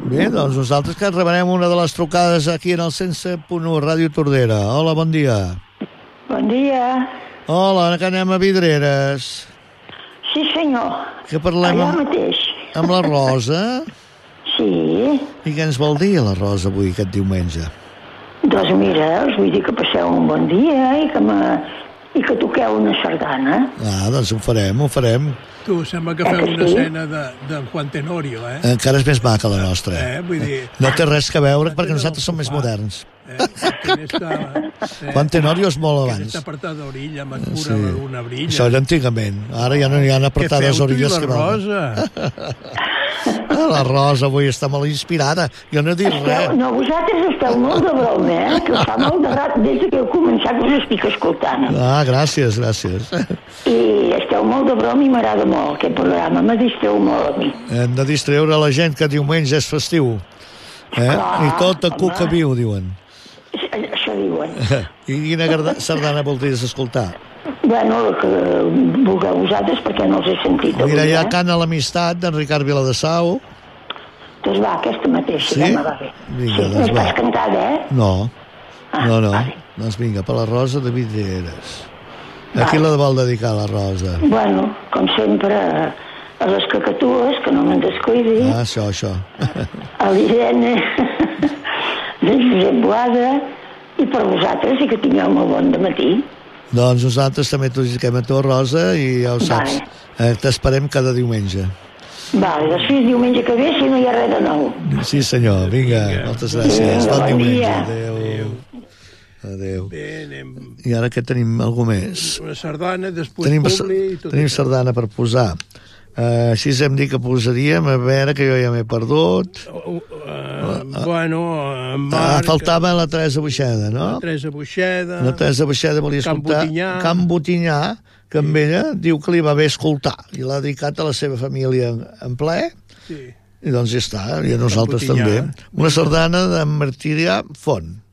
Bé, doncs nosaltres que rebrem una de les trucades aquí en el 107.1 Ràdio Tordera. Hola, bon dia. Bon dia. Hola, que anem a Vidreres. Sí, senyor. Que parlem Allà mateix. amb la Rosa. Sí. I què ens vol dir la Rosa avui, aquest diumenge? Doncs mira, us vull dir que passeu un bon dia i que toqueu una sardana. Doncs ho farem. Tu, sembla que feu una escena de Juan Tenorio, Encara és més maca la nostra. Vull dir... No té res que veure perquè nosaltres som més moderns. Juan Tenorio és molt abans. Aquesta apartada d'orilla, m'escura una brilla. Això era antigament. Ara ja no hi ha apartades d'orilles que veuen. Què feu tu i la Rosa? La Rosa avui està molt inspirada. Jo no he dit res. No, vosaltres esteu molt de broma, que us fa molt de rat des que heu començat que us estic escoltant. Gràcies. I esteu molt de broma i m'agrada molt aquest programa, me distreu molt a mi. Hem de distreure la gent que diumenge és festiu. I tot a cuca viu, diuen. Això diuen. I quina sardana voldries escoltar? Bueno, el que vulgueu vosaltres, perquè no els he sentit avui. Mira, hi ha Cana l'Amistat d'en Ricard Viladesau. Doncs va, aquesta mateixa, sí? Ja va bé. Vinga, no estàs cantada, No. Vale. Doncs vinga, per la Rosa de Vidreres. A qui la vol dedicar, la Rosa? Bueno, com sempre, a les cacatues, que no me'n descuidi. Això. A l'Irene, de Josep Boada, i per vosaltres, i que tingueu molt bon dematí. Doncs nosaltres també t'ho dediquem a tu, Rosa, i ja ho saps. T'esperem cada diumenge. Vale, doncs fins diumenge que ve, si no hi ha res de nou. Sí, senyor. Vinga. Moltes gràcies. Bon diumenge. Adéu. Bé, anem... I ara que tenim alguna més? Una sardana, després publi i tot. Tenim sardana per posar. Així hem dit que posaríem, a veure, que jo ja m'he perdut. Marc... Faltava la Teresa Buixeda, no? La Teresa Buixeda volia escoltar Can Botinyà, que amb ella diu que li va bé escoltar, i l'ha dedicat a la seva família en ple, i doncs ja està, i a nosaltres també. Una sardana de Martirià Font.